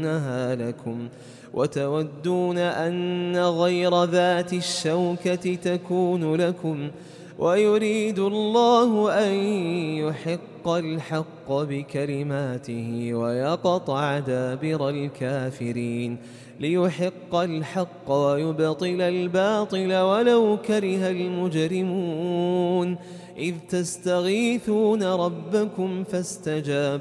أنها لكم وتودون أن غير ذات الشوكة تكون لكم ويريد الله أن يحق الحق بكلماته ويقطع دابر الكافرين ليحق الحق ويبطل الباطل ولو كره المجرمون إذ تستغيثون ربكم فاستجاب